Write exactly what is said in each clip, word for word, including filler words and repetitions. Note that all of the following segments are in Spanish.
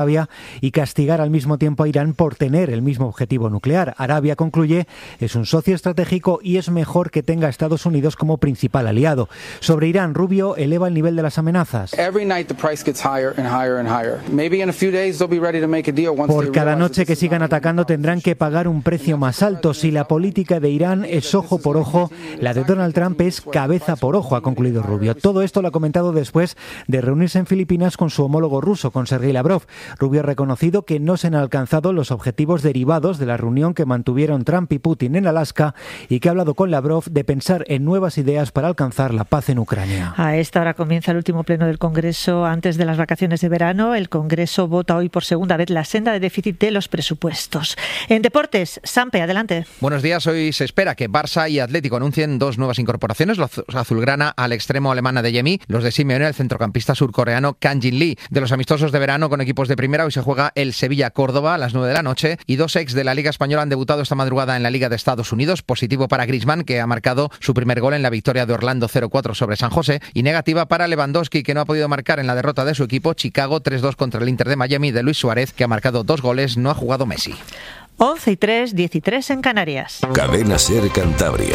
Arabia y castigar al mismo tiempo a Irán por tener el mismo objetivo nuclear. Arabia, concluye, es un socio estratégico y es mejor que tenga a Estados Unidos como principal aliado. Sobre Irán, Rubio eleva el nivel de las amenazas. Por cada noche que sigan atacando tendrán que pagar un precio más alto. Si la política de Irán es ojo por ojo, la de Donald Trump es cabeza por ojo, ha concluido Rubio. Todo esto lo ha comentado después de reunirse en Filipinas con su homólogo ruso, con Sergei Lavrov. Rubio ha reconocido que no se han alcanzado los objetivos derivados de la reunión que mantuvieron Trump y Putin en Alaska y que ha hablado con Lavrov de pensar en nuevas ideas para alcanzar la paz en Ucrania. A esta hora comienza el último pleno del Congreso antes de las vacaciones de verano. El Congreso vota hoy por segunda vez la senda de déficit de los presupuestos. En deportes, Sampe, adelante. Buenos días. Hoy se espera que Barça y Atlético anuncien dos nuevas incorporaciones, los azulgrana al extremo alemán Adeyemi, los de Simeone al centrocampista surcoreano Kang Jin Lee. De los amistosos de verano con equipos de primera, hoy se juega el Sevilla-Córdoba a las nueve de la noche y dos ex de la Liga Española han debutado esta madrugada en la Liga de Estados Unidos. Positivo para Griezmann, que ha marcado su primer gol en la victoria de Orlando cero cuatro sobre San José, y negativa para Lewandowski, que no ha podido marcar en la derrota de su equipo Chicago tres dos contra el Inter de Miami de Luis Suárez, que ha marcado dos goles, no ha jugado Messi. once y tres, diez y tres en Canarias. Cadena SER Cantabria.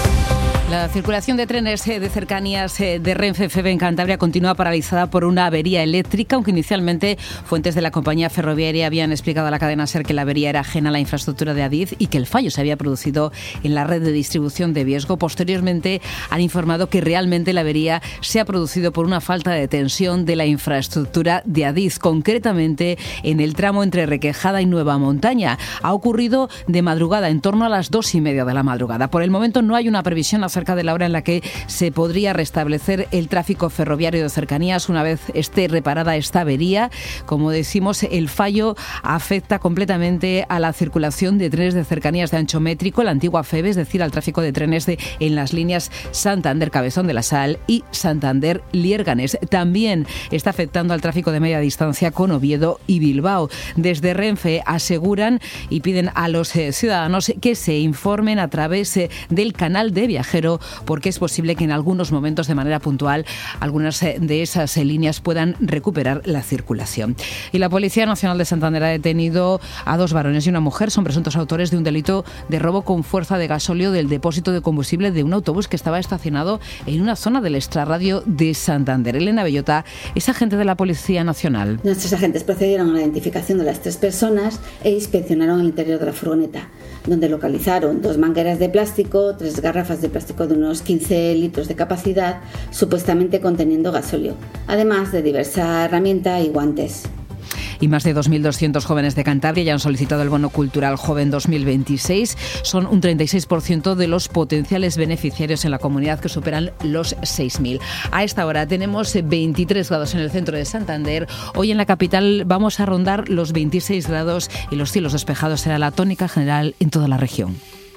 La circulación de trenes de cercanías de Renfe F E B en Cantabria continúa paralizada por una avería eléctrica, aunque inicialmente fuentes de la compañía ferroviaria habían explicado a la cadena SER que la avería era ajena a la infraestructura de Adif y que el fallo se había producido en la red de distribución de Viesgo. Posteriormente han informado que realmente la avería se ha producido por una falta de tensión de la infraestructura de Adif, concretamente en el tramo entre Requejada y Nueva Montaña. Ha ocurrido de madrugada, en torno a las dos y media de la madrugada. Por el momento no hay una previsión acerca de la hora en la que se podría restablecer el tráfico ferroviario de cercanías una vez esté reparada esta avería. Como decimos, el fallo afecta completamente a la circulación de trenes de cercanías de ancho métrico, la antigua F E B, es decir, al tráfico de trenes de, en las líneas Santander-Cabezón de la Sal y Santander-Liérganes. También está afectando al tráfico de media distancia con Oviedo y Bilbao. Desde Renfe aseguran y piden a los eh, ciudadanos que se informen a través eh, del canal de viajero, porque es posible que en algunos momentos, de manera puntual, algunas de esas líneas puedan recuperar la circulación. Y la Policía Nacional de Santander ha detenido a dos varones y una mujer. Son presuntos autores de un delito de robo con fuerza de gasóleo del depósito de combustible de un autobús que estaba estacionado en una zona del extrarradio de Santander. Elena Bellota es agente de la Policía Nacional. Nuestros agentes procedieron a la identificación de las tres personas e inspeccionaron el interior de la furgoneta, donde localizaron dos mangueras de plástico, tres garrafas de plástico de unos quince litros de capacidad, supuestamente conteniendo gasóleo, además de diversa herramienta y guantes. Y más de dos mil doscientos jóvenes de Cantabria ya han solicitado el Bono Cultural Joven dos mil veintiséis. Son un treinta y seis por ciento de los potenciales beneficiarios en la comunidad, que superan los seis mil. A esta hora tenemos veintitrés grados en el centro de Santander. Hoy en la capital vamos a rondar los veintiséis grados y los cielos despejados será la tónica general en toda la región.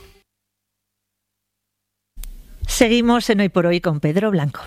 Seguimos en Hoy por Hoy con Pedro Blanco.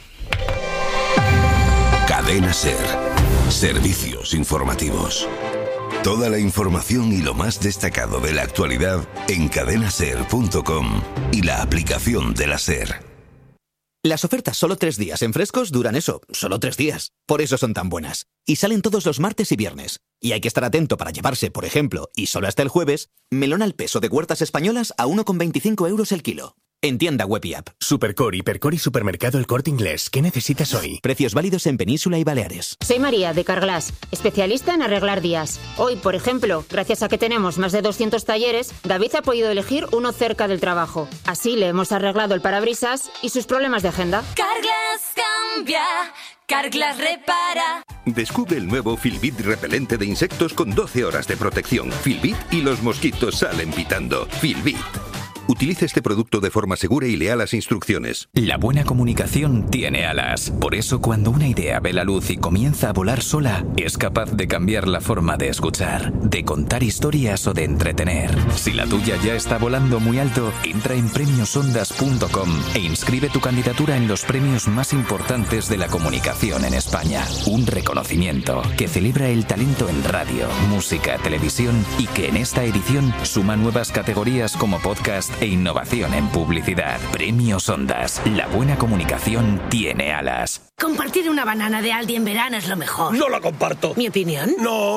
Cadena SER. Servicios informativos. Toda la información y lo más destacado de la actualidad en cadena ser punto com y la aplicación de la SER. Las ofertas solo tres días en Frescos duran eso, solo tres días. Por eso son tan buenas. Y salen todos los martes y viernes. Y hay que estar atento para llevarse, por ejemplo, y solo hasta el jueves, melón al peso de Huertas Españolas a uno con veinticinco euros el kilo. En tienda web y app. Supercore, Hipercore y Supermercado El Corte Inglés. ¿Qué necesitas hoy? Precios válidos en Península y Baleares. Soy María, de Carglass, especialista en arreglar días. Hoy, por ejemplo, gracias a que tenemos más de doscientos talleres, David ha podido elegir uno cerca del trabajo. Así le hemos arreglado el parabrisas y sus problemas de agenda. Carglass cambia, Carglass repara. Descubre el nuevo Filbit repelente de insectos con doce horas de protección. Filbit y los mosquitos salen pitando. Filbit. Utilice este producto de forma segura y lea las instrucciones. La buena comunicación tiene alas. Por eso, cuando una idea ve la luz y comienza a volar sola, es capaz de cambiar la forma de escuchar, de contar historias o de entretener. Si la tuya ya está volando muy alto, entra en premios ondas punto com e inscribe tu candidatura en los premios más importantes de la comunicación en España. Un reconocimiento que celebra el talento en radio, música, televisión y que en esta edición suma nuevas categorías como podcast e e innovación en publicidad. Premios Ondas. La buena comunicación tiene alas. Compartir una banana de Aldi en verano es lo mejor. No la comparto. ¿Mi opinión? No.